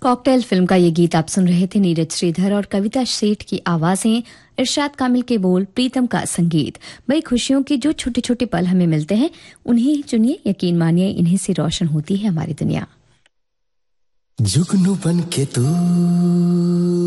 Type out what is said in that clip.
Cocktail film का ये गीत आप सुन रहे थे। नीरज श्रीधर और कविता सेठ की आवाजें, इरशाद कामिल के बोल, प्रीतम का संगीत। बड़ी खुशियों के जो छोटे छोटे पल हमें मिलते हैं उन्हें ही चुनिए, यकीन मानिए इन्हीं से रोशन होती है हमारी दुनिया। जुगनू बन के तू